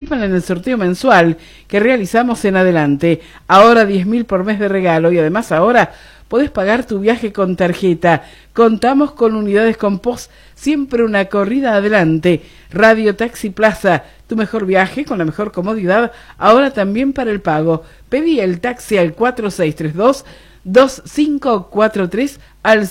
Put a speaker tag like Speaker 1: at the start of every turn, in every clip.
Speaker 1: participan en el sorteo mensual que realizamos en adelante. Ahora 10.000 por mes de regalo y además ahora podés pagar tu viaje con tarjeta. Contamos con unidades con POS, siempre una corrida adelante. Radio Taxi Plaza, tu mejor viaje con la mejor comodidad, ahora también para el pago. Pedí el taxi al 4632-2543 al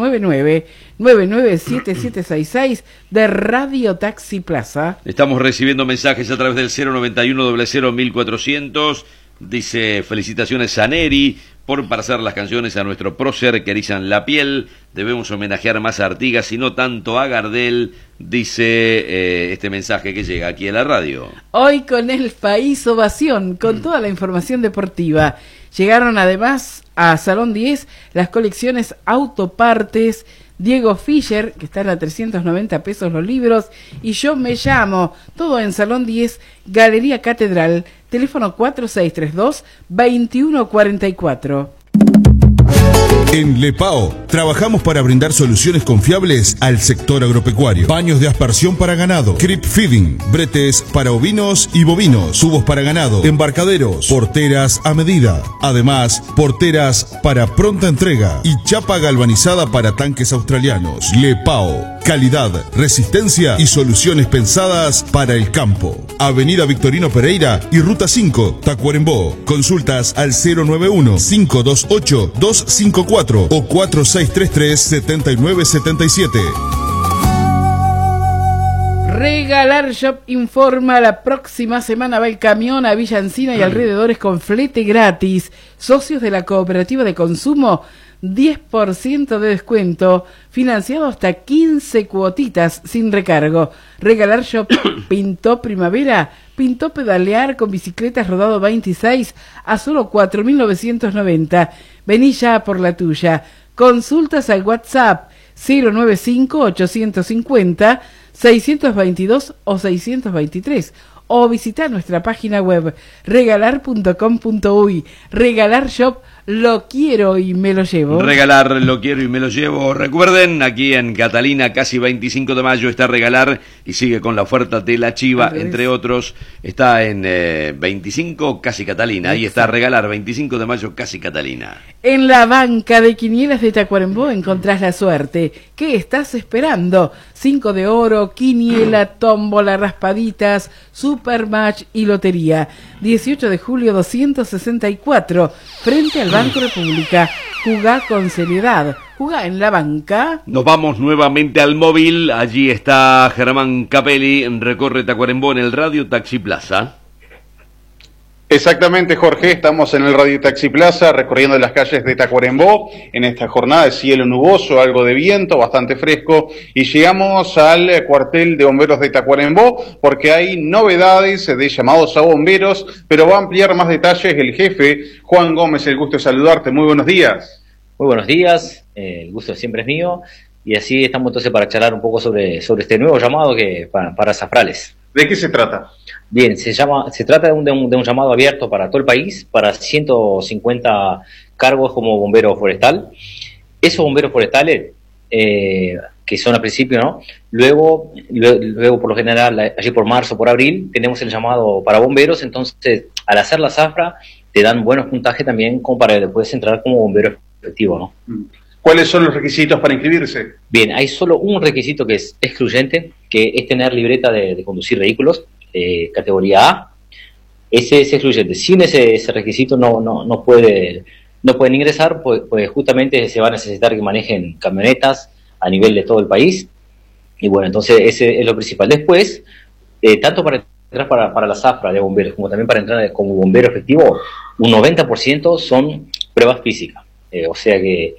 Speaker 1: 099-997766 de Radio Taxi Plaza.
Speaker 2: Estamos recibiendo mensajes a través del 091-00-1400. Dice, felicitaciones a Neri por pasar las canciones a nuestro prócer que erizan la piel. Debemos homenajear más a Artigas y no tanto a Gardel, dice este mensaje que llega aquí a la radio.
Speaker 1: Hoy con el País Ovación, con toda la información deportiva. Llegaron además a Salón 10 las colecciones Autopartes, Diego Fischer, que están a 390 pesos los libros, y Yo Me Llamo, todo en Salón 10, Galería Catedral, teléfono 4632-2144.
Speaker 3: En Lepao trabajamos para brindar soluciones confiables al sector agropecuario. Baños de aspersión para ganado, creep feeding, bretes para ovinos y bovinos, tubos para ganado, embarcaderos, porteras a medida. Además, porteras para pronta entrega y chapa galvanizada para tanques australianos. Lepao, calidad, resistencia y soluciones pensadas para el campo. Avenida Victorino Pereira y Ruta 5, Tacuarembó. Consultas al 091-528-254 o 4633-7977.
Speaker 1: Regalar Shop informa, la próxima semana va el camión a Villa Encina y alrededores con flete gratis. Socios de la cooperativa de consumo, 10% de descuento, financiado hasta 15 cuotitas sin recargo. Regalar Shop pintó primavera, pintó pedalear con bicicletas rodado 26 a solo 4.990. Vení ya por la tuya. Consultas al WhatsApp 095-850-622 o 623 o visita nuestra página web regalar.com.uy. Regalar Shop, lo quiero y me lo llevo.
Speaker 2: Regalar, lo quiero y me lo llevo. Recuerden, aquí en Catalina, casi 25 de mayo, está Regalar y sigue con la oferta de la Chiva, entre otros. Está en 25, casi Catalina. Ahí está Regalar, 25 de mayo, casi Catalina.
Speaker 1: En la banca de quinielas de Tacuarembó encontrás la suerte. ¿Qué estás esperando? 5 de oro, quiniela, tómbola, raspaditas, supermatch y lotería. 18 de julio 264, frente al Banco República. Jugá con seriedad. Jugá en la banca.
Speaker 2: Nos vamos nuevamente al móvil. Allí está Germán Capelli. Recorre Tacuarembó en el Radio Taxi Plaza.
Speaker 4: Exactamente, Jorge, estamos en el Radio Taxi Plaza recorriendo las calles de Tacuarembó en esta jornada de cielo nuboso, algo de viento, bastante fresco, y llegamos al cuartel de bomberos de Tacuarembó porque hay novedades de llamados a bomberos, pero va a ampliar más detalles el jefe Juan Gómez. El gusto de saludarte, muy buenos días.
Speaker 5: Muy buenos días, el gusto siempre es mío, y así estamos entonces para charlar un poco sobre este nuevo llamado que para Zafrales.
Speaker 4: ¿De qué se trata?
Speaker 5: Bien, se trata de un llamado abierto para todo el país, para 150 cargos como bombero forestal. Esos bomberos forestales, que son al principio, ¿no? Luego, por lo general, allí por marzo, por abril, tenemos el llamado para bomberos. Entonces, al hacer la zafra, te dan buenos puntajes también como para después entrar como bombero efectivo, ¿no?
Speaker 4: ¿Cuáles son los requisitos para inscribirse?
Speaker 5: Bien, hay solo un requisito que es excluyente, que es tener libreta de conducir vehículos, categoría A. Ese es excluyente. Sin ese requisito no pueden ingresar, pues justamente se va a necesitar que manejen camionetas a nivel de todo el país. Y bueno, entonces ese es lo principal. Después, tanto para entrar para la zafra de bomberos como también para entrar como bombero efectivo, un 90% son pruebas físicas. O sea que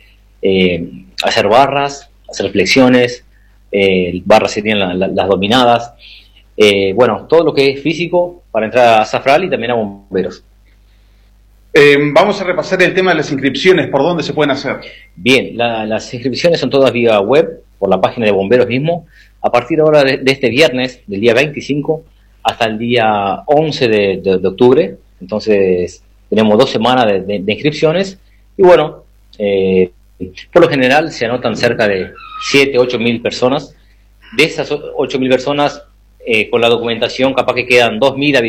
Speaker 5: hacer barras, hacer flexiones, barras serían las dominadas, bueno, todo lo que es físico para entrar a Zafral y también a bomberos.
Speaker 4: Vamos a repasar el tema de las inscripciones, ¿por dónde se pueden hacer?
Speaker 5: Bien, las inscripciones son todas vía web, por la página de bomberos mismo, a partir ahora de este viernes, del día 25, hasta el día 11 de octubre, entonces tenemos 2 semanas de inscripciones, y bueno, por lo general se anotan cerca de 7-8 mil personas. De esas 8.000 personas, con la documentación capaz que quedan 2.000